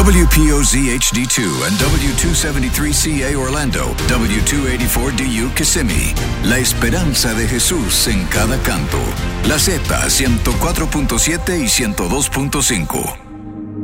WPOZ HD2 and W273CA Orlando, W284DU Kissimmee. La esperanza de Jesús en cada canto. La Z 104.7 y 102.5.